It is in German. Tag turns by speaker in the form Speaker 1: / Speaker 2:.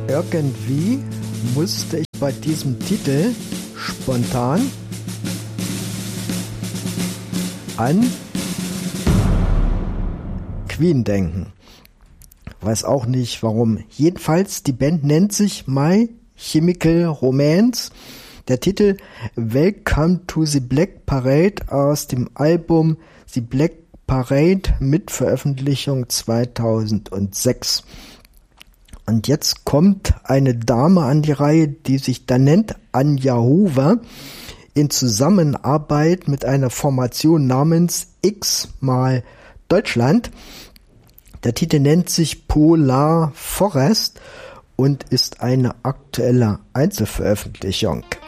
Speaker 1: Irgendwie musste ich bei diesem Titel spontan an Queen denken. Weiß auch nicht warum. Jedenfalls, die Band nennt sich My Chemical Romance. Der Titel Welcome to the Black Parade aus dem Album The Black Parade mit Veröffentlichung 2006. Und jetzt kommt eine Dame an die Reihe, die sich da nennt Anja Hoover, in Zusammenarbeit mit einer Formation namens X mal Deutschland. Der Titel nennt sich Polar Forest und ist eine aktuelle Einzelveröffentlichung.